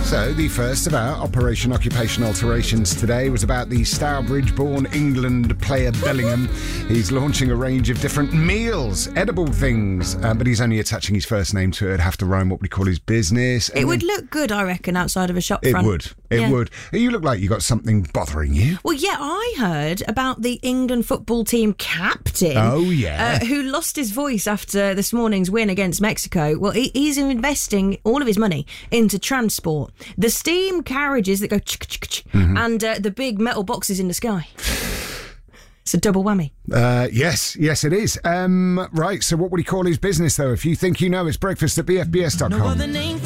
So, the first of our Operation Occupation Alterations today was about the Stourbridge-born England player Bellingham. He's launching a range of different meals, edible things, but he's only attaching his first name to it. It'd have to rhyme what we call his business. It would look good, I reckon, outside of a shop front. It would. You look like you got something bothering you. Well, yeah, I heard about the England football team captain. Oh, yeah. Who lost his voice after this morning's win against Mexico. Well, he's investing all of his money into transport. The steam carriages that go and the big metal boxes in the sky. It's a double whammy. Yes, it is. Right, so what would he call his business, though? If you think you know, it's breakfast at bfbs.com. No other name